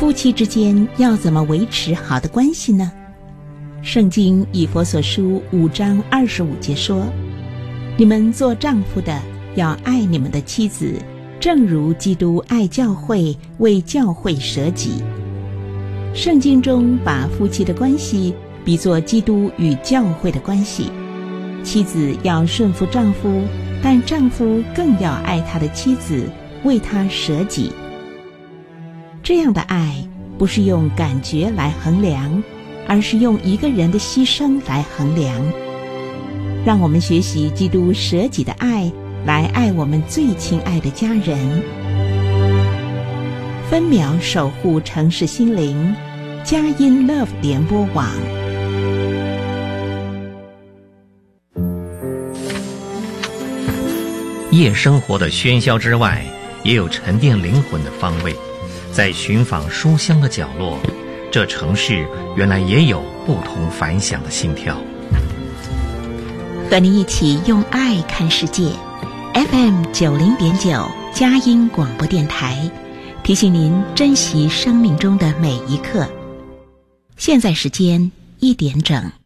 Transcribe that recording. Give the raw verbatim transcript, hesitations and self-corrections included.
夫妻之间要怎么维持好的关系呢？圣经以弗所书五章二十五节说，你们做丈夫的要爱你们的妻子，正如基督爱教会，为教会舍己。圣经中把夫妻的关系比作基督与教会的关系，妻子要顺服丈夫，但丈夫更要爱他的妻子，为他舍己。这样的爱不是用感觉来衡量，而是用一个人的牺牲来衡量。让我们学习基督舍己的爱，来爱我们最亲爱的家人。分秒守护城市心灵，佳音 Love 联播网。 夜生活的喧嚣之外，也有沉淀灵魂的方位。在寻访书香的角落，这城市原来也有不同凡响的心跳。 和你一起用爱看世界 ，F M 九零点九佳音广播电台，提醒您珍惜生命中的每一刻。现在时间一点整。